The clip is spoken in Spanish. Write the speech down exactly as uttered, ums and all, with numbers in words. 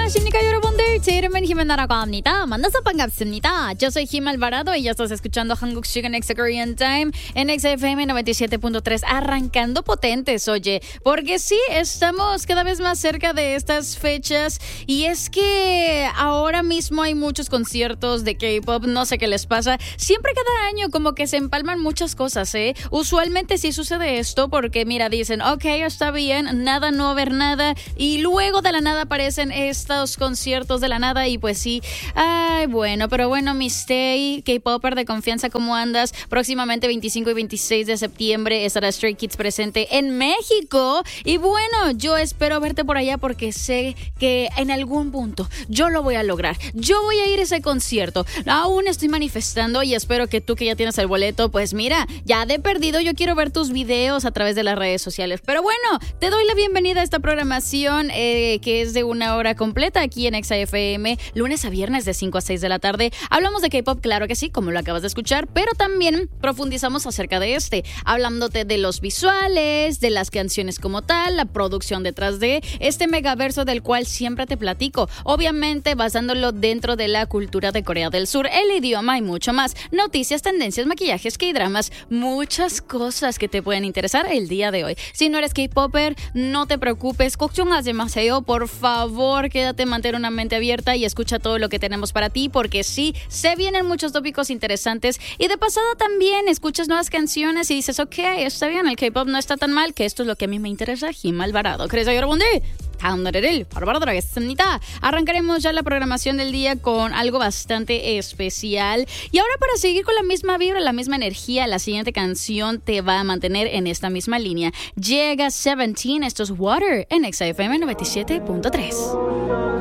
안녕하십니까 여러분들. 제 이름은 히메나라고 합니다. 만나서 반갑습니다. Yo soy Jim Alvarado y ya estás escuchando 한국 시간 X Korean Time en X F M noventa y siete punto tres, arrancando potentes, oye, porque sí, estamos cada vez más cerca de estas fechas y es que ahora mismo hay muchos conciertos de K-pop, no sé qué les pasa, siempre cada año como que se empalman muchas cosas, ¿eh? Usualmente sí sucede esto porque mira, dicen, ok, está bien, nada, no haber nada y luego de la nada aparecen estos conciertos de la nada y pues sí, ay, bueno, pero bueno, mi stay, K-popper de confianza, ¿cómo andas? Próximamente veinticinco y veintiséis de septiembre estará Stray Kids presente en México y bueno, yo espero verte por allá porque sé que en algún punto yo lo voy a lograr, yo voy a ir a ese concierto, aún estoy manifestando y espero que tú que ya tienes el boleto, pues mira, ya de perdido yo quiero ver tus videos a través de las redes sociales, pero bueno, te doy la bienvenida a esta programación eh, que es de una hora completa aquí en X F M, lunes a viernes de cinco a seis de la tarde. Hablamos de K-pop, claro que sí, como lo acabas de escuchar, pero también profundizamos acerca de este, hablándote de los visuales, de las canciones como tal, la producción detrás de este megaverso del cual siempre te platico, obviamente basándolo dentro de la cultura de Corea del Sur, el idioma y mucho más, noticias, tendencias, maquillajes, K-dramas, muchas cosas que te pueden interesar el día de hoy. Si no eres K-popper, no te preocupes, 걱정하지 마세요, por favor, quédate, mantén una mente abierta y escucha todo lo que tenemos para ti, porque sí, se vienen muchos tópicos interesantes y de pasada también escuchas nuevas canciones y dices, ok, está bien, el K-pop no está tan mal, que esto es lo que a mí me interesa, Jim Alvarado. 그래서 여러분들, 다음 노래를 바로바로 들어가겠습니다. Arrancaremos ya la programación del día con algo bastante especial. Y ahora para seguir con la misma vibra, la misma energía, la siguiente canción te va a mantener en esta misma línea. Llega Seventeen, esto es Water en X F M noventa y siete punto tres.